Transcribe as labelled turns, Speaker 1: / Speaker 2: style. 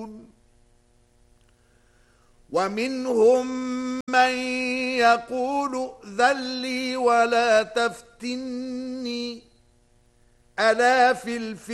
Speaker 1: ومنهم من يقول ائذن لي ولا تفتني ألا في الفتنة